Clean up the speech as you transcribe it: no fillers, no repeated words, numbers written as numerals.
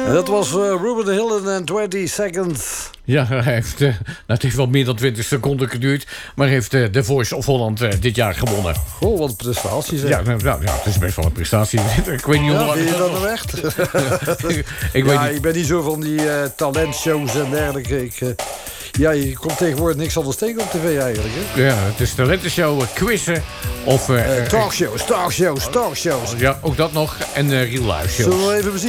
En dat was Ruben de Hill in 20 Seconds. Ja, het heeft wel meer dan 20 seconden geduurd. Maar heeft The Voice of Holland dit jaar gewonnen. Oh, wat een prestatie zeg. Ja, het is best wel een prestatie. Ik weet niet hoe lang. Vind je dat nou echt? Ik ben niet zo van die talentshows en dergelijke. Je komt tegenwoordig niks anders tegen op tv eigenlijk. Hè? Ja, het is talentenshow, quizzen of... talkshows. Ja, ook dat nog. En real life shows. Zullen we even